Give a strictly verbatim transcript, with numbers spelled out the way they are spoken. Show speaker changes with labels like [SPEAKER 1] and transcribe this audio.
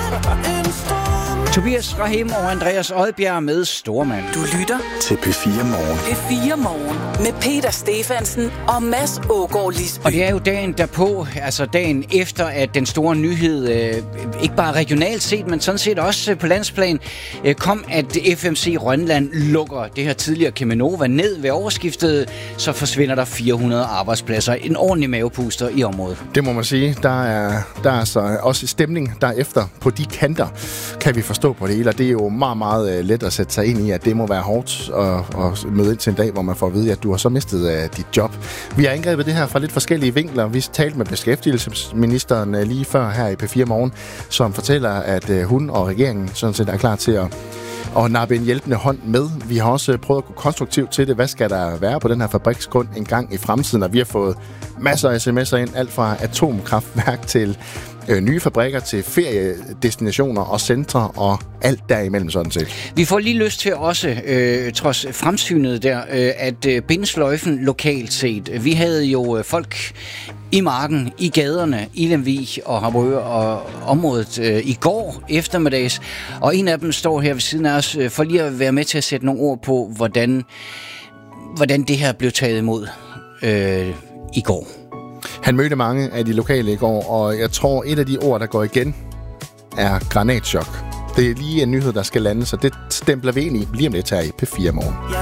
[SPEAKER 1] Tobias Rahim og Andreas Odbjerg med Stormand.
[SPEAKER 2] Du lytter
[SPEAKER 3] til P fire Morgen.
[SPEAKER 2] P fire Morgen med Peter Stefansen og Mads Aagaard Lisby.
[SPEAKER 1] Og det er jo dagen derpå, altså dagen efter, at den store nyhed, øh, ikke bare regionalt set, men sådan set også på landsplan, øh, kom, at F M C Rønland lukker det her tidligere Cheminova ned ved overskiftet, så forsvinder der fire hundrede arbejdspladser. En ordentlig mavepuster i området.
[SPEAKER 4] Det må man sige. Der er, der er så også stemning derefter på de kanter, kan vi forstå på det hele. Og det er jo meget, meget let at sætte sig ind i, at det må være hårdt at, at møde ind til en dag, hvor man får at vide, at du har så mistet uh, dit job. Vi har angrebet det her fra lidt forskellige vinkler. Vi talte med beskæftigelsesministeren uh, lige før her i P fire Morgen, som fortæller, at uh, hun og regeringen sådan set er klar til at og nappe en hjælpende hånd med. Vi har også prøvet at gå konstruktivt til det. Hvad skal der være på den her fabriksgrund en gang i fremtiden? Og vi har fået masser af sms'er ind. Alt fra atomkraftværk til øh, nye fabrikker til feriedestinationer og centre og alt derimellem sådan set.
[SPEAKER 1] Vi får lige lyst til også, øh, trods fremsynet der, øh, at øh, binde sløjfen lokalt set. Vi havde jo øh, folk i marken, i gaderne, i Lemvig og Harboøre og området øh, i går eftermiddags. Og en af dem står her ved siden af os øh, for lige at være med til at sætte nogle ord på, hvordan, hvordan det her blev taget imod øh, i går.
[SPEAKER 4] Han mødte mange af de lokale i går, og jeg tror, et af de ord, der går igen, er granatchok. Det er lige en nyhed, der skal lande, så det stempler vi ind i lige om lidt her i P fire Morgen.